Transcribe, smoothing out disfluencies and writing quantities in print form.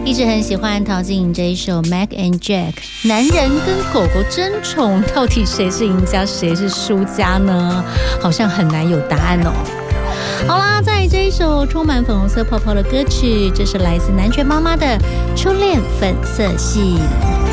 一直很喜欢陶晶莹这一首 Mac and Jack。男人跟狗狗争宠，到底谁是赢家，谁是输家呢？好像很难有答案哦。好啦，在这一首充满粉红色泡泡的歌曲，这是来自南拳妈妈的《初恋粉色系》。